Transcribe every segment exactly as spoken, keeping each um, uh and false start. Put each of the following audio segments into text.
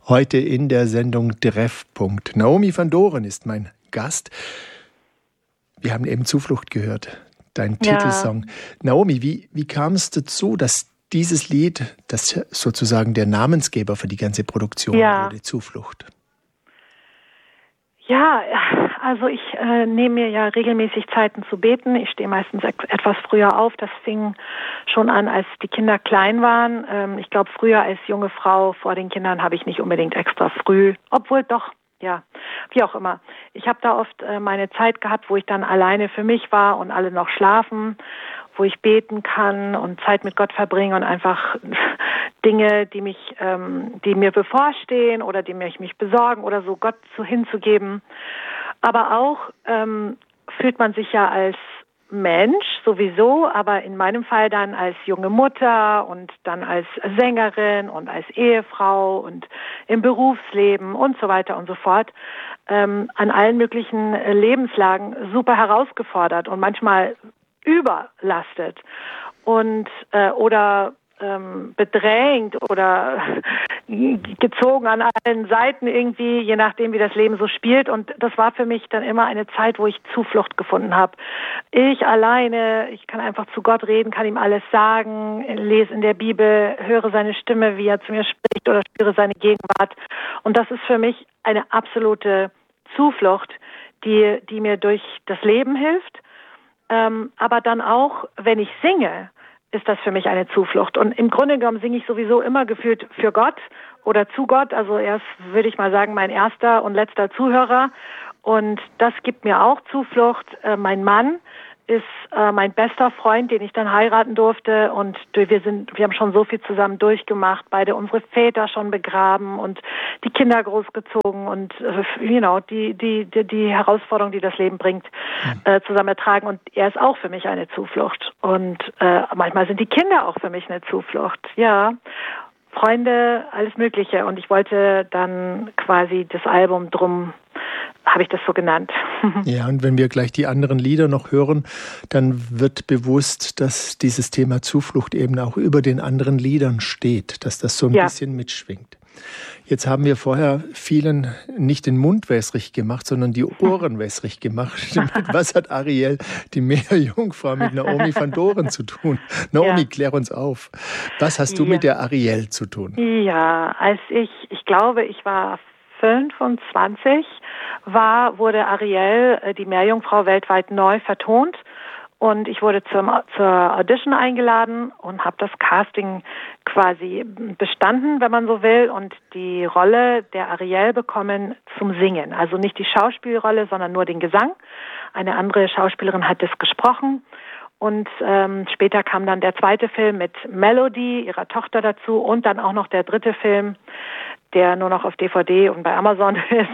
Heute in der Sendung Treffpunkt. Naomi van Doren ist mein Gast. Wir haben eben Zuflucht gehört, dein ja. Titelsong. Naomi, wie, wie kam es dazu, dass dieses Lied, das sozusagen der Namensgeber für die ganze Produktion ja. wurde, Zuflucht? Ja, also ich äh, nehme mir ja regelmäßig Zeiten zu beten. Ich stehe meistens etwas früher auf. Das fing schon an, als die Kinder klein waren. Ähm, ich glaube, früher als junge Frau vor den Kindern habe ich nicht unbedingt extra früh, obwohl doch, ja, wie auch immer. Ich habe da oft äh, meine Zeit gehabt, wo ich dann alleine für mich war und alle noch schlafen, wo ich beten kann und Zeit mit Gott verbringen und einfach Dinge, die mich, ähm, die mir bevorstehen oder die mich, mich besorgen oder so Gott zu hinzugeben. Aber auch ähm, fühlt man sich ja als Mensch sowieso, aber in meinem Fall dann als junge Mutter und dann als Sängerin und als Ehefrau und im Berufsleben und so weiter und so fort ähm, an allen möglichen Lebenslagen super herausgefordert und manchmal überlastet und äh, oder ähm, bedrängt oder gezogen an allen Seiten irgendwie, je nachdem, wie das Leben so spielt. Und das war für mich dann immer eine Zeit, wo ich Zuflucht gefunden habe. Ich alleine, ich kann einfach zu Gott reden, kann ihm alles sagen, lese in der Bibel, höre seine Stimme, wie er zu mir spricht oder spüre seine Gegenwart. Und das ist für mich eine absolute Zuflucht, die, die mir durch das Leben hilft. Ähm, aber dann auch, wenn ich singe, ist das für mich eine Zuflucht. Und im Grunde genommen singe ich sowieso immer gefühlt für Gott oder zu Gott. Also er ist, würde ich mal sagen, mein erster und letzter Zuhörer. Und das gibt mir auch Zuflucht. Äh, mein Mann ist äh, mein bester Freund, den ich dann heiraten durfte. Und wir sind, wir haben schon so viel zusammen durchgemacht, beide unsere Väter schon begraben und die Kinder großgezogen und äh, you know, die, die, die, die Herausforderung, die das Leben bringt, äh, zusammen ertragen. Und er ist auch für mich eine Zuflucht. Und äh, manchmal sind die Kinder auch für mich eine Zuflucht. Ja, Freunde, alles Mögliche. Und ich wollte dann quasi das Album drum, habe ich das so genannt. Ja, und wenn wir gleich die anderen Lieder noch hören, dann wird bewusst, dass dieses Thema Zuflucht eben auch über den anderen Liedern steht, dass das so ein ja. bisschen mitschwingt. Jetzt haben wir vorher vielen nicht den Mund wässrig gemacht, sondern die Ohren wässrig gemacht. Was hat Ariel, die Meerjungfrau, mit Naomi van Doren zu tun? Naomi, ja. klär uns auf. Was hast du ja. mit der Ariel zu tun? Ja, als ich, ich glaube, ich war fünfundzwanzig, war, wurde Ariel, die Meerjungfrau, weltweit neu vertont. Und ich wurde zum, zur Audition eingeladen und habe das Casting quasi bestanden, wenn man so will, und die Rolle der Ariel bekommen zum Singen. Also nicht die Schauspielrolle, sondern nur den Gesang. Eine andere Schauspielerin hat das gesprochen. Und ähm, später kam dann der zweite Film mit Melody, ihrer Tochter, dazu, und dann auch noch der dritte Film, der nur noch auf D V D und bei Amazon ist.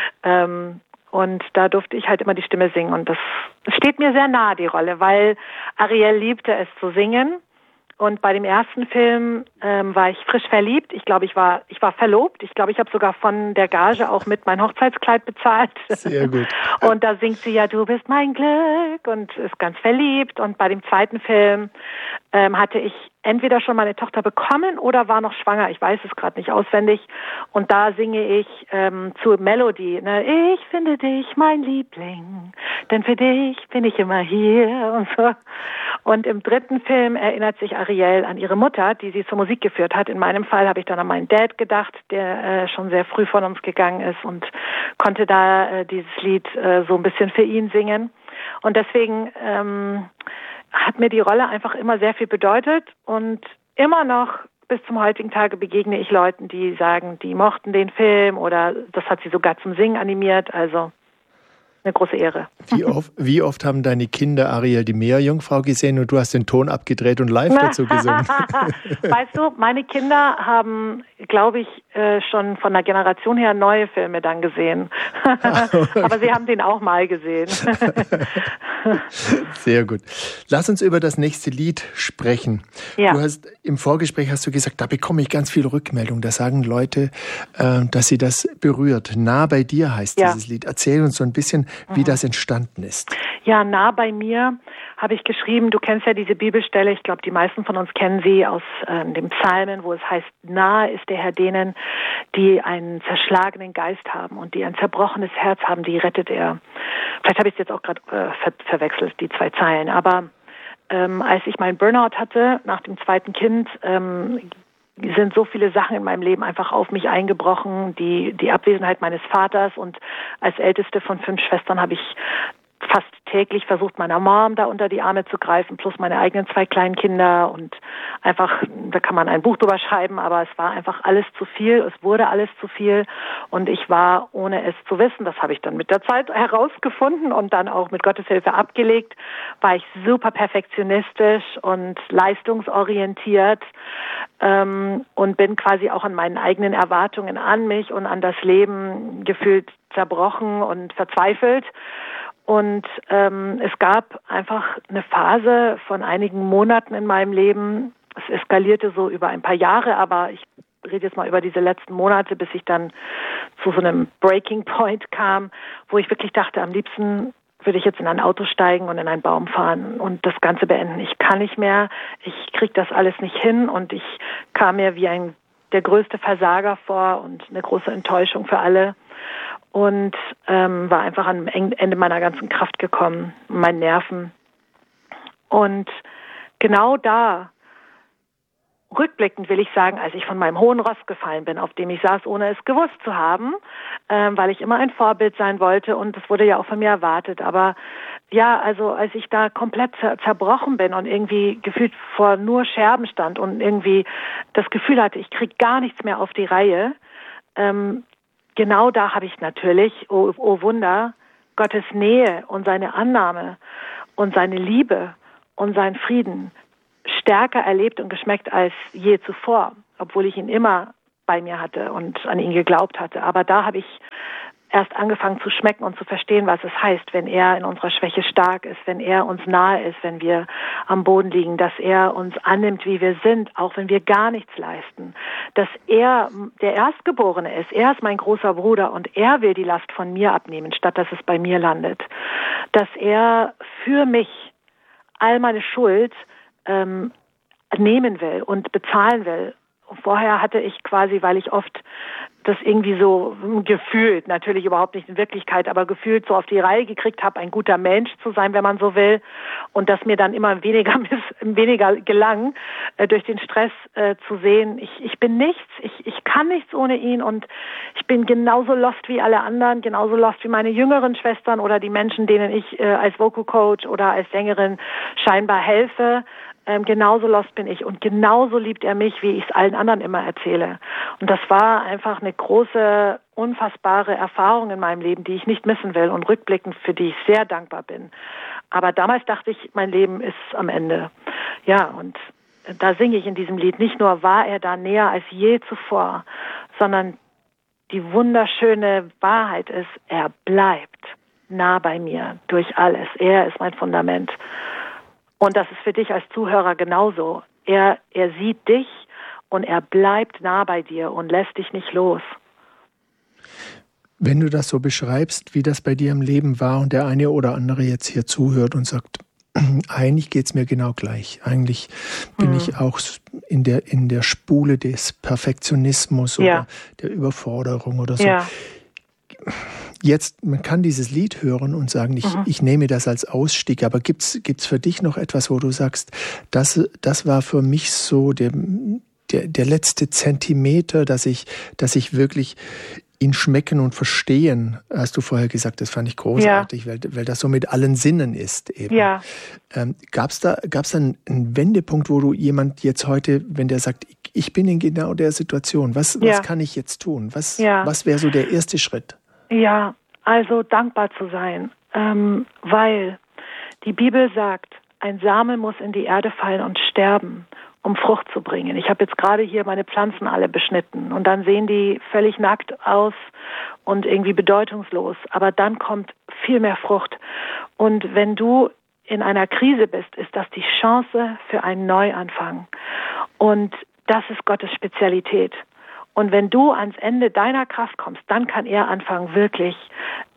Ähm, Und da durfte ich halt immer die Stimme singen. Und das steht mir sehr nahe, die Rolle, weil Ariel liebte es zu singen. Und bei dem ersten Film ähm, war ich frisch verliebt. Ich glaube, ich war ich war verlobt. Ich glaube, ich habe sogar von der Gage auch mit mein Hochzeitskleid bezahlt. Sehr gut. Und da singt sie ja, du bist mein Glück, und ist ganz verliebt. Und bei dem zweiten Film ähm, hatte ich entweder schon meine Tochter bekommen oder war noch schwanger. Ich weiß es gerade nicht auswendig. Und da singe ich ähm, zu Melody, ne? Ich finde dich mein Liebling, denn für dich bin ich immer hier und so. Und im dritten Film erinnert sich Ariel an ihre Mutter, die sie zur Musik geführt hat. In meinem Fall habe ich dann an meinen Dad gedacht, der äh, schon sehr früh von uns gegangen ist, und konnte da äh, dieses Lied äh, so ein bisschen für ihn singen. Und deswegen ähm, hat mir die Rolle einfach immer sehr viel bedeutet, und immer noch bis zum heutigen Tage begegne ich Leuten, die sagen, die mochten den Film oder das hat sie sogar zum Singen animiert. Also eine große Ehre. Wie oft, wie oft haben deine Kinder Ariel, die Meerjungfrau, gesehen und du hast den Ton abgedreht und live dazu gesungen? Weißt du, meine Kinder haben, glaube ich, schon von der Generation her neue Filme dann gesehen. Aber sie haben den auch mal gesehen. Sehr gut. Lass uns über das nächste Lied sprechen. Ja. Du hast im Vorgespräch hast du gesagt, da bekomme ich ganz viel Rückmeldung. Da sagen Leute, äh, dass sie das berührt. Nah bei dir heißt ja. dieses Lied. Erzähl uns so ein bisschen, wie mhm. das entstanden ist. Ja, nah bei mir habe ich geschrieben, du kennst ja diese Bibelstelle, ich glaube, die meisten von uns kennen sie aus äh, dem Psalmen, wo es heißt, nahe ist der Herr denen, die einen zerschlagenen Geist haben und die ein zerbrochenes Herz haben, die rettet er. Vielleicht habe ich es jetzt auch gerade äh, ver- verwechselt, die zwei Zeilen, aber ähm, als ich meinen Burnout hatte, nach dem zweiten Kind, ähm, sind so viele Sachen in meinem Leben einfach auf mich eingebrochen, die, die Abwesenheit meines Vaters, und als älteste von fünf Schwestern habe ich fast täglich versucht, meiner Mom da unter die Arme zu greifen, plus meine eigenen zwei kleinen Kinder, und einfach, da kann man ein Buch drüber schreiben, aber es war einfach alles zu viel, es wurde alles zu viel, und ich war, ohne es zu wissen, das habe ich dann mit der Zeit herausgefunden und dann auch mit Gottes Hilfe abgelegt, war ich super perfektionistisch und leistungsorientiert ähm, und bin quasi auch an meinen eigenen Erwartungen an mich und an das Leben gefühlt zerbrochen und verzweifelt. Und ähm, es gab einfach eine Phase von einigen Monaten in meinem Leben. Es eskalierte so über ein paar Jahre, aber ich rede jetzt mal über diese letzten Monate, bis ich dann zu so einem Breaking Point kam, wo ich wirklich dachte, am liebsten würde ich jetzt in ein Auto steigen und in einen Baum fahren und das Ganze beenden. Ich kann nicht mehr, ich kriege das alles nicht hin, und ich kam mir wie ein der größte Versager vor und eine große Enttäuschung für alle. Und ähm, war einfach am Ende meiner ganzen Kraft gekommen, meinen Nerven. Und genau da, rückblickend will ich sagen, als ich von meinem hohen Ross gefallen bin, auf dem ich saß, ohne es gewusst zu haben, ähm, weil ich immer ein Vorbild sein wollte, und das wurde ja auch von mir erwartet. Aber ja, also als ich da komplett zer- zerbrochen bin und irgendwie gefühlt vor nur Scherben stand und irgendwie das Gefühl hatte, ich kriege gar nichts mehr auf die Reihe, ähm, genau da habe ich natürlich, oh, oh Wunder, Gottes Nähe und seine Annahme und seine Liebe und seinen Frieden stärker erlebt und geschmeckt als je zuvor, obwohl ich ihn immer bei mir hatte und an ihn geglaubt hatte. Aber da habe ich erst angefangen zu schmecken und zu verstehen, was es heißt, wenn er in unserer Schwäche stark ist, wenn er uns nahe ist, wenn wir am Boden liegen, dass er uns annimmt, wie wir sind, auch wenn wir gar nichts leisten, dass er der Erstgeborene ist, er ist mein großer Bruder und er will die Last von mir abnehmen, statt dass es bei mir landet, dass er für mich all meine Schuld ähm, nehmen will und bezahlen will. Vorher hatte ich quasi, weil ich oft das irgendwie so gefühlt, natürlich überhaupt nicht in Wirklichkeit, aber gefühlt so auf die Reihe gekriegt habe, ein guter Mensch zu sein, wenn man so will, und das mir dann immer weniger weniger gelang, äh, durch den Stress äh, zu sehen, ich, ich bin nichts, ich, ich kann nichts ohne ihn, und ich bin genauso lost wie alle anderen, genauso lost wie meine jüngeren Schwestern oder die Menschen, denen ich äh, als Vocal Coach oder als Sängerin scheinbar helfe. Ähm, genauso lost bin ich, und genauso liebt er mich, wie ich es allen anderen immer erzähle. Und das war einfach eine große, unfassbare Erfahrung in meinem Leben, die ich nicht missen will und rückblickend für die ich sehr dankbar bin. Aber damals dachte ich, mein Leben ist am Ende. Ja, und da singe ich in diesem Lied, nicht nur war er da näher als je zuvor, sondern die wunderschöne Wahrheit ist, er bleibt nah bei mir durch alles. Er ist mein Fundament. Und das ist für dich als Zuhörer genauso. Er, er sieht dich und er bleibt nah bei dir und lässt dich nicht los. Wenn du das so beschreibst, wie das bei dir im Leben war, und der eine oder andere jetzt hier zuhört und sagt, eigentlich geht es mir genau gleich. Eigentlich bin hm. ich auch in der, in der Spule des Perfektionismus oder ja. der Überforderung oder so. Ja. Jetzt, man kann dieses Lied hören und sagen, ich, mhm. ich nehme das als Ausstieg, aber gibt's gibt's für dich noch etwas, wo du sagst, das, das war für mich so der, der, der letzte Zentimeter, dass ich, dass ich wirklich ihn schmecken und verstehen, hast du vorher gesagt, das fand ich großartig, ja. weil, weil das so mit allen Sinnen ist eben. Ja. Ähm, gab's da, gab's da einen, einen Wendepunkt, wo du jemand jetzt heute, wenn der sagt, ich, ich bin in genau der Situation, was, ja. was kann ich jetzt tun? Was, ja. was wäre so der erste Schritt? Ja, also dankbar zu sein, ähm, weil die Bibel sagt, ein Same muss in die Erde fallen und sterben, um Frucht zu bringen. Ich habe jetzt gerade hier meine Pflanzen alle beschnitten und dann sehen die völlig nackt aus und irgendwie bedeutungslos, aber dann kommt viel mehr Frucht. Und wenn du in einer Krise bist, ist das die Chance für einen Neuanfang. Und das ist Gottes Spezialität. Und wenn du ans Ende deiner Kraft kommst, dann kann er anfangen, wirklich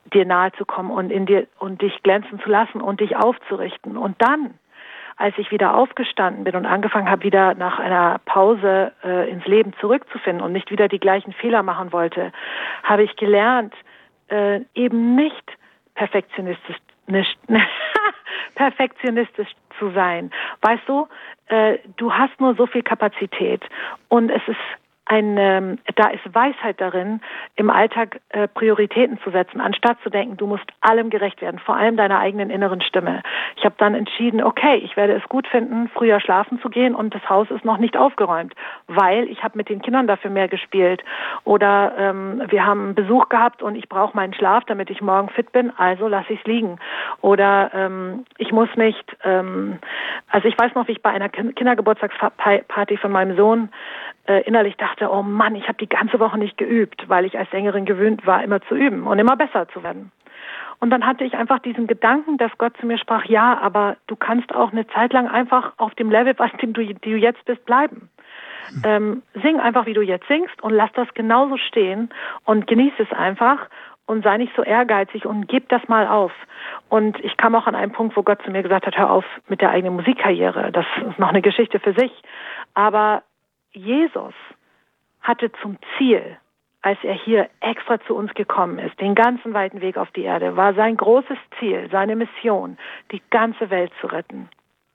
dir nahe zu kommen und in dir und dich glänzen zu lassen und dich aufzurichten. Und dann, als ich wieder aufgestanden bin und angefangen habe, wieder nach einer Pause äh, ins Leben zurückzufinden und nicht wieder die gleichen Fehler machen wollte, habe ich gelernt, äh, eben nicht perfektionistisch, nicht, perfektionistisch zu sein. Weißt du, äh, du hast nur so viel Kapazität und es ist Ein, ähm, da ist Weisheit darin, im Alltag äh, Prioritäten zu setzen, anstatt zu denken, du musst allem gerecht werden, vor allem deiner eigenen inneren Stimme. Ich habe dann entschieden, okay, ich werde es gut finden, früher schlafen zu gehen und das Haus ist noch nicht aufgeräumt, weil ich habe mit den Kindern dafür mehr gespielt oder ähm, wir haben Besuch gehabt und ich brauche meinen Schlaf, damit ich morgen fit bin, also lasse ich es liegen. Oder ähm, ich muss nicht, ähm, also ich weiß noch, wie ich bei einer Kindergeburtstagsparty von meinem Sohn äh, innerlich dachte, oh Mann, ich habe die ganze Woche nicht geübt, weil ich als Sängerin gewöhnt war, immer zu üben und immer besser zu werden. Und dann hatte ich einfach diesen Gedanken, dass Gott zu mir sprach, ja, aber du kannst auch eine Zeit lang einfach auf dem Level, was dem du, du jetzt bist, bleiben. Mhm. Ähm, sing einfach, wie du jetzt singst und lass das genauso stehen und genieß es einfach und sei nicht so ehrgeizig und gib das mal auf. Und ich kam auch an einen Punkt, wo Gott zu mir gesagt hat, hör auf mit der eigenen Musikkarriere. Das ist noch eine Geschichte für sich. Aber Jesus hatte zum Ziel, als er hier extra zu uns gekommen ist, den ganzen weiten Weg auf die Erde, war sein großes Ziel, seine Mission, die ganze Welt zu retten.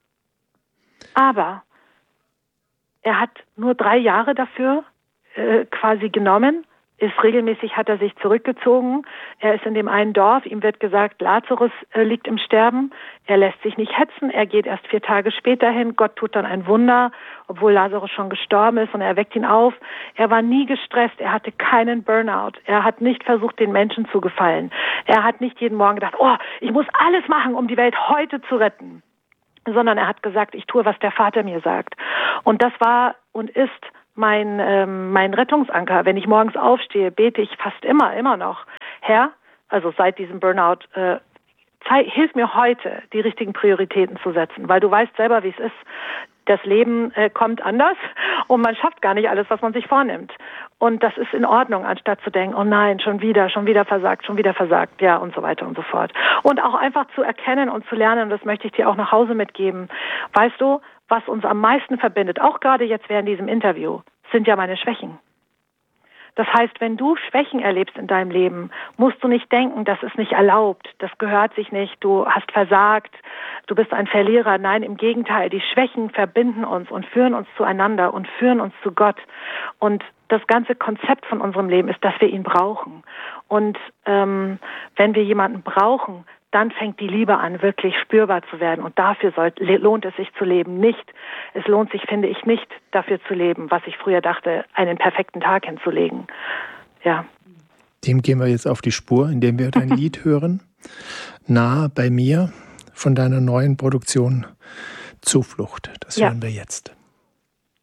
Aber er hat nur drei Jahre dafür äh, quasi genommen, ist regelmäßig, hat er sich zurückgezogen. Er ist in dem einen Dorf, ihm wird gesagt, Lazarus äh, liegt im Sterben. Er lässt sich nicht hetzen, er geht erst vier Tage später hin. Gott tut dann ein Wunder, obwohl Lazarus schon gestorben ist und er weckt ihn auf. Er war nie gestresst, er hatte keinen Burnout. Er hat nicht versucht, den Menschen zu gefallen. Er hat nicht jeden Morgen gedacht, oh, ich muss alles machen, um die Welt heute zu retten. Sondern er hat gesagt, ich tue, was der Vater mir sagt. Und das war und ist mein ähm, mein Rettungsanker. Wenn ich morgens aufstehe, bete ich fast immer, immer noch, Herr, also seit diesem Burnout, äh, zeig, hilf mir heute, die richtigen Prioritäten zu setzen, weil du weißt selber, wie es ist. Das Leben äh, kommt anders und man schafft gar nicht alles, was man sich vornimmt. Und das ist in Ordnung, anstatt zu denken, oh nein, schon wieder, schon wieder versagt, schon wieder versagt, ja, und so weiter und so fort. Und auch einfach zu erkennen und zu lernen, und das möchte ich dir auch nach Hause mitgeben. Weißt du, was uns am meisten verbindet, auch gerade jetzt während diesem Interview, sind ja meine Schwächen. Das heißt, wenn du Schwächen erlebst in deinem Leben, musst du nicht denken, das ist nicht erlaubt, das gehört sich nicht, du hast versagt, du bist ein Verlierer. Nein, im Gegenteil, die Schwächen verbinden uns und führen uns zueinander und führen uns zu Gott. Und das ganze Konzept von unserem Leben ist, dass wir ihn brauchen. Und ähm, wenn wir jemanden brauchen, dann fängt die Liebe an, wirklich spürbar zu werden. Und dafür soll, lohnt es sich zu leben. Nicht, es lohnt sich, finde ich, nicht dafür zu leben, was ich früher dachte, einen perfekten Tag hinzulegen. Ja. Dem gehen wir jetzt auf die Spur, indem wir dein Lied hören. Nah bei mir von deiner neuen Produktion Zuflucht. Das ja. hören wir jetzt.